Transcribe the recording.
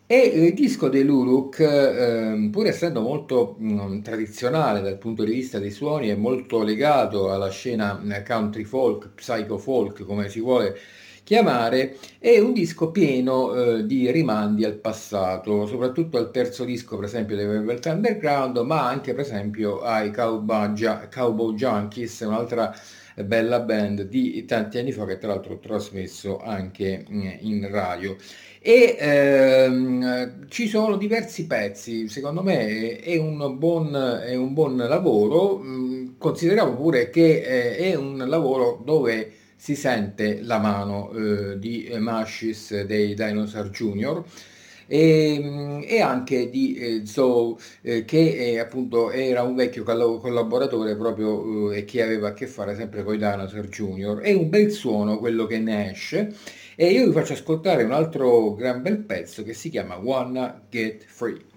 E il disco dei Luluk, pur essendo molto tradizionale dal punto di vista dei suoni, è molto legato alla scena country folk, psycho folk, come si vuole chiamare, è un disco pieno di rimandi al passato, soprattutto al terzo disco, per esempio, dei Velvet Underground, ma anche, per esempio, ai Cowboy Junkies, un'altra bella band di tanti anni fa che tra l'altro ho trasmesso anche in radio. E ci sono diversi pezzi, secondo me è un buon lavoro. Consideriamo pure che è un lavoro dove si sente la mano di Mashis dei Dinosaur Junior e anche di Zoe, che appunto era un vecchio collaboratore proprio e che aveva a che fare sempre con i Dinosaur Junior. È un bel suono quello che ne esce. E io vi faccio ascoltare un altro gran bel pezzo che si chiama Wanna Get Free.